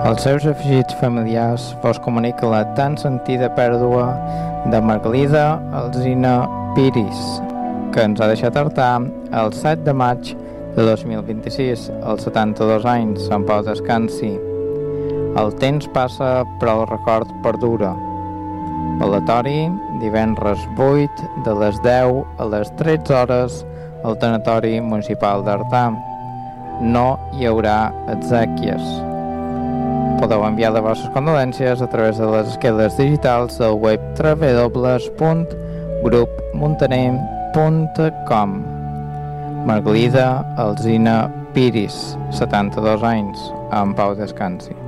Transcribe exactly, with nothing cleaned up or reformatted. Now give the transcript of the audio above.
Als seus afegits familiars vos comunica la tan sentida pèrdua de Margalida Alsina Piris, que ens ha deixat artar el set de maig de dos mil vint-i-sis, als setanta-dos anys. En pau descansi. El temps passa, però el record perdura. Velatori, divendres vuit, de les deu a les tretze hores, al tanatori municipal d'Artà. No hi haurà exèquies. Podeu enviar les vostres condolències a través de les esqueles digitals del web w w w punt grup muntaner punt com. Margalida Alsina Piris, setanta-dos anys, en pau descansi.